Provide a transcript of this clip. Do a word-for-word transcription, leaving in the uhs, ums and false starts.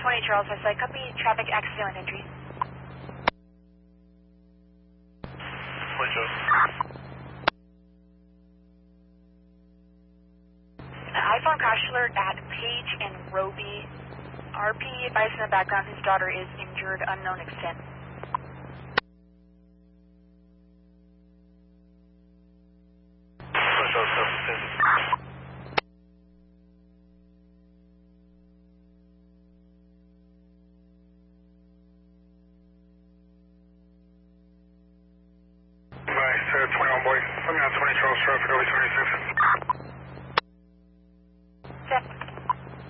twenty Charles, I say, copy traffic accident and injury. twenty Charles. iPhone crash alert at Page and Roby. R P advised in the background his daughter is injured, unknown extent. twenty Charles, seven. Bye, sir, twenty-one boy. Let me know twenty Charles traffic, early twenty-six.